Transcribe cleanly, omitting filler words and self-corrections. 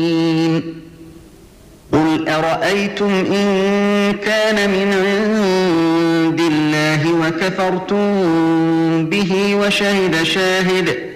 قل أرأيتم إن كان من عند الله وكفرتم به